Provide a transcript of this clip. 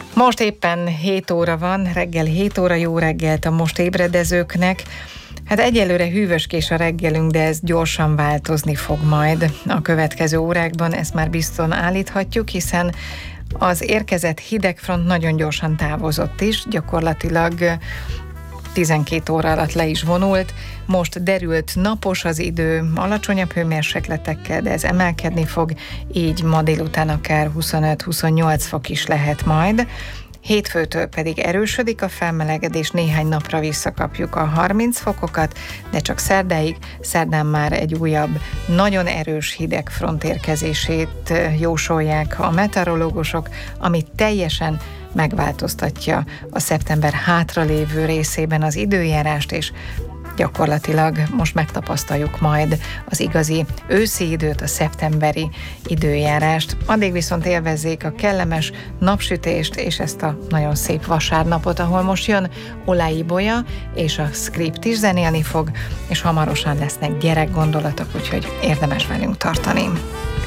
Most éppen 7 óra van, reggel 7 óra, jó reggelt a most ébredezőknek. Hát egyelőre hűvöskés a reggelünk, de ez gyorsan változni fog majd a következő órákban, ezt már biztosan állíthatjuk, hiszen az érkezett hidegfront nagyon gyorsan távozott is, gyakorlatilag 12 óra alatt le is vonult. Most derült napos az idő, alacsonyabb hőmérsékletekkel, de ez emelkedni fog, így ma délután akár 25-28 fok is lehet majd. Hétfőtől pedig erősödik a felmelegedés, néhány napra visszakapjuk a 30 fokokat, de csak szerdáig. Szerdán már egy újabb, nagyon erős hidegfront érkezését jósolják a meteorológusok, ami teljesen megváltoztatja a szeptember hátralévő részében az időjárást, és gyakorlatilag most megtapasztaljuk majd az igazi őszi időt, a szeptemberi időjárást. Addig viszont élvezzék a kellemes napsütést és ezt a nagyon szép vasárnapot, ahol most jön Olaj Ibolya, és a Script is zenélni fog, és hamarosan lesznek gyerekgondolatok, úgyhogy érdemes velünk tartani.